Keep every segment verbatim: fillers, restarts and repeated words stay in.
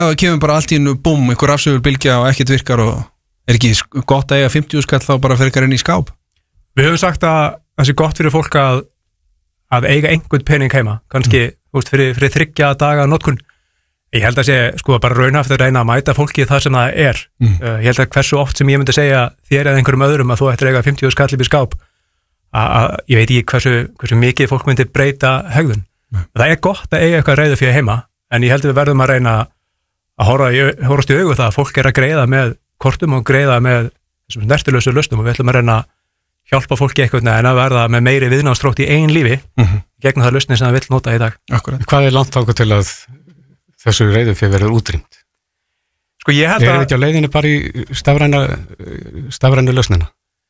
það kemur bara allt í einu búm, einhver rafsegul bylgja og ekkert virkar og er ekki gott að eiga fimmtíu skall þá bara fyrir inn í skáp? Við höfum sagt að það sé gott fyrir fólk að, að eiga einhvern pening heima, kannski mm. úst, fyrir, fyrir þriggja daga notkun. Ég held að sé sko bara raunhaft að reyna að mæta fólki það sem það er. Mm. Uh, ég held að hversu oft sem ég myndi segja þér eða einhverjum öðrum að þú ættir að eiga fimmtíu skall upp í skáp, að ég veit ekki hversu, hversu mikið fólk myndi breyta hegðun. Mm. Það er gott að eiga eitthvað reiðufé heima, en ég held að við verðum að reyna að horfast í augu það að fólk er að greiða með kortum og greiða með þessum snertilösu lausnum og við ætlum að reyna að hjálpa fólki eitthvað en að verða með meiri viðnámsþrótt í eigin lífi mm -hmm. gegn það lausnir sem það vill nota í dag. Akkurat. Hvað er langt ákvað til að þessu reiðufé verður útrýmt? Sko ég held að... Er þetta á leiðinni bara í stafræna, stafrænu lausnina?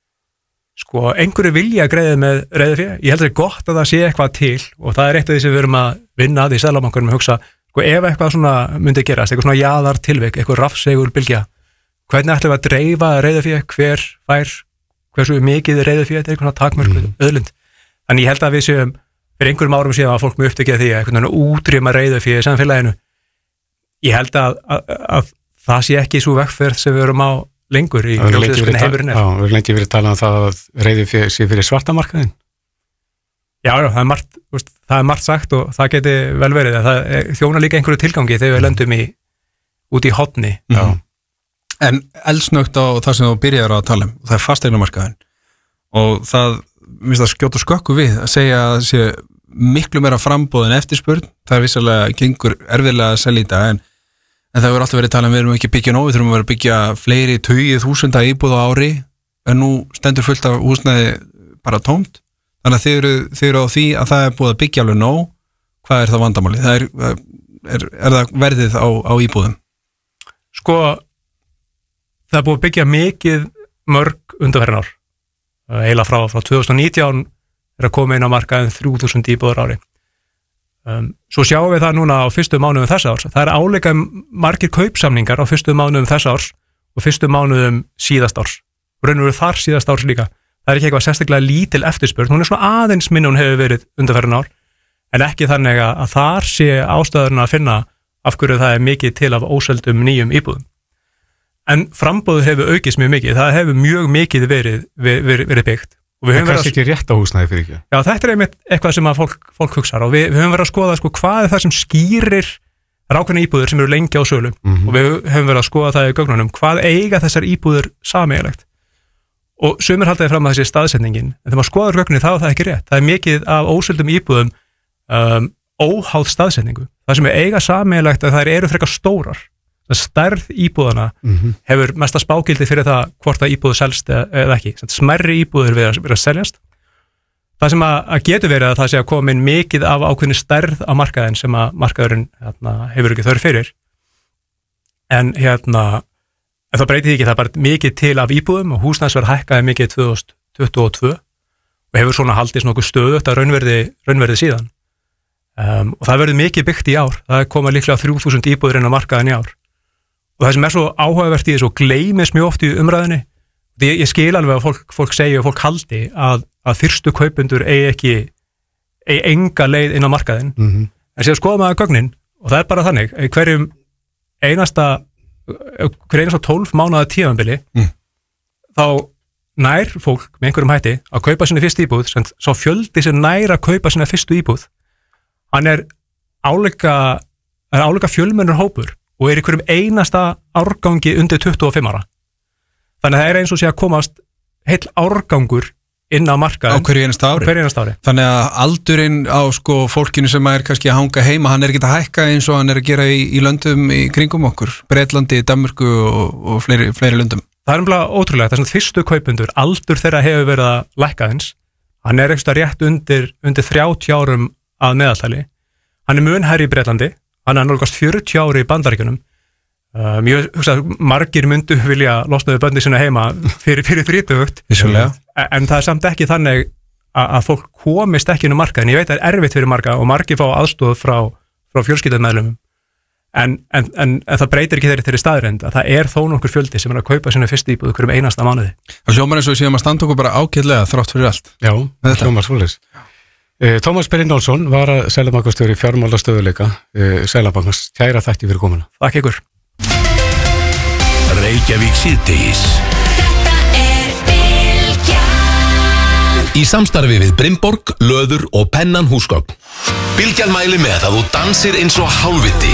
Sko einhverju vilja greiða með reiðufé. Ég held að það er gott að það sé eitthvað til og það er eitt af því sem við erum að vinna að í Seðlabankanum að hugsa, sko ef eitthvað svona myndi gerast, eitthvað svona jaðartilvik, eitthvað rafsegul bylgja, hvernig ætlum við að dreifa reiðufé, hver fær hversu mikið reiðufé, þetta er eitthvað takmörk mm. öðlund. Þannig ég held að við séum fyrir einhverjum árum síðan að fólk mjög upptekið því að eitthvað útrýma reiðufé í samfélaginu. Ég held að, að, að það sé ekki svo vegferð sem við erum á lengur í ljósið heimurinn er. Já, við erum lengi verið að tala um það að reiðufé sé fyrir svartamarkaðin. Já, já, það er margt, það er margt sagt og það geti vel verið. Það þjónar líka einhverju tilgangi þegar við lendum í, út í horni. Já. En eldsnögt á það sem þú byrjar að tala um, það er fasteignamarkaðin og það, minnst það skjóta skökku við að segja að það sé miklu meira framboð en eftirspurn, það er vissalega gengur erfiðlega að selja í dag en, en það hefur alltaf verið talað um við erum ekki byggja nóg, við þurfum að vera að byggja fleiri tugið þúsunda íbúð á ári en nú stendur fullt af húsnæði bara tómt, þannig að þið eru, þið eru á því að það er búið að byggja alveg nóg, hvað er það vandamáli? Það er, er, er það verðið á, á íbúðum? Sko það er búið að byggja mikið mörg undanfarin ár. Heila frá, frá tvö þúsund og nítján er að koma inn á markaðin þrjú þúsund íbúðar ári. Um, svo sjáum við það núna á fyrstu mánuðum þessa árs. Það er áleika margir kaupsamningar á fyrstu mánuðum þessa árs og fyrstu mánuðum síðast árs. Raunveru þar síðast árs líka. Það er ekki eitthvað sérstaklega lítil eftirspurn. Hún er svona aðeins minn hún hefur verið undanfarin ár, en ekki þannig að þar sé ástæðurinn að finna af hverju það er mikið til af óseldum nýjum íbúðum. En frambóður hefur aukist mjög mikið, það hefur mjög mikið verið, verið, verið byggt. Það er kannski ekki rétt á húsnæði fyrir ekki. Já, þetta er einmitt eitthvað sem að fólk, fólk hugsar og við, við höfum verið að skoða sko, hvað er það sem skýrir rákvæmna íbúður sem eru lengi á sölu mm -hmm. og við höfum verið að skoða það í gögnunum, hvað eiga þessar íbúður sameiginlegt. Og sumir haldaði fram að þessi staðsetningin, en þegar maður skoðar gögninni þá er það ekki rétt. Það er mikið af óseldum íbúðum um, óháð staðsetningu. Það sem er eiga sameiginlegt að þær eru frekar stórar. Stærð íbúðana mm -hmm. hefur mesta spágildi fyrir það hvort að íbúðu selst eða ekki. Smærri íbúður verið að, að seljast. Það sem að, að getur verið að það sé að koma inn mikið af ákveðni stærð á markaðin sem að markaðurinn hérna, hefur ekki þörf fyrir. En, hérna, en það breytir ekki, það er bara mikið til af íbúðum og húsnæðisverð hækkaði mikið tvö þúsund tuttugu og tvö og hefur svona haldist nokkuð stöðugt að raunverði, raunverði síðan. Um, og það verður mikið byggt í ár. Það koma líklega þrjú þúsund íbúður inn á markaðin í ár. Og það sem er svo áhugavert í þessu og gleymis mjög oft í umræðinni, ég, ég skil alveg að fólk, fólk segja og fólk haldi að, að fyrstu kaupendur eigi ekki, eigi enga leið inn á markaðin. Mm -hmm. En sér skoðum að gögnin, og það er bara þannig, hverjum einasta, hver einasta tólf mánaða tímabili, mm. þá nær fólk með einhverjum hætti að kaupa sinni fyrstu íbúð, sem svo fjöldi sem nær að kaupa sinni fyrstu íbúð, hann er áleika, er áleika fjölmennur hópur, og er í hverjum einasta árgangi undir tuttugu og fimm ára. Þannig að það er eins og sé að komast heill árgangur inn á markaðin. Á hverju einasta ári. Hverju einasta ári. Þannig að aldurinn á sko fólkinu sem er kannski að hanga heima, hann er ekki að hækka eins og hann er að gera í, í löndum í kringum okkur. Bretlandi, Danmörku og, og fleiri, fleiri löndum. Það er umlað ótrúlega. Það er svona fyrstu kaupendur, aldur þeirra hefur verið að lækka eins. Hann er eitthvað rétt undir, undir þrjátíu árum að meðaltali. Hann er mun hærri í Bretlandi. Hann er nálgast fjörutíu ári í Bandaríkjunum. Um, ég hugsa að margir myndu vilja losna við böndi sinna heima fyrir, fyrir þrítugt. En það er samt ekki þannig að, að fólk komist ekki inn á markaðin. Ég veit að það er erfitt fyrir marga og margir fá aðstoð frá, frá fjölskyldumeðlumum. En, en, en, en það breytir ekki þeirri þeirri staðreynd að það er þó nokkur fjöldi sem er að kaupa sinna fyrstu íbúð hverjum einasta mánuði. Það hljómar eins og séum að standa okkur bara ágætlega þrátt fyrir allt. Já, það hljómar svoleiðis. Tómas Brynjólfsson var að Seðlabankastjóri fjármálastöðuleika Seðlabankans, kæra þætti fyrir komuna. Takk ykkur. Reykjavík síðdegis. Þetta er Bylgjan. Í samstarfi við Brimborg, Löður og Pennan húsgögn. Bylgjan mæli með að þú dansir eins og hálfviti